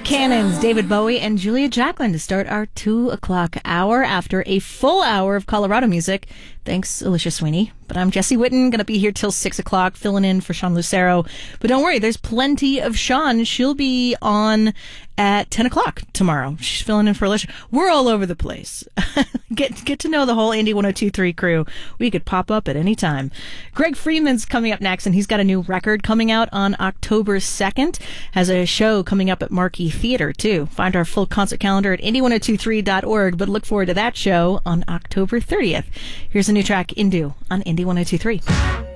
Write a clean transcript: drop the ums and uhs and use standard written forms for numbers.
Cannons, David Bowie, and Julia Jacklin to start our 2 o'clock hour after a full hour of Colorado music. Thanks, Alicia Sweeney. But I'm Jesse Whitten, going to be here till 6 o'clock, filling in for Sean Lucero. But don't worry, there's plenty of Sean. She'll be on at 10 o'clock tomorrow. She's filling in for Alicia. We're all over the place. Get to know the whole Indy 102.3 crew. We could pop up at any time. Greg Freeman's coming up next, and he's got a new record coming out on October 2nd. Has a show coming up at Marquee Theater, too. Find our full concert calendar at indy1023.org, but look forward to that show on October 30th. Here's a new track, Indu, on Indy 102.3.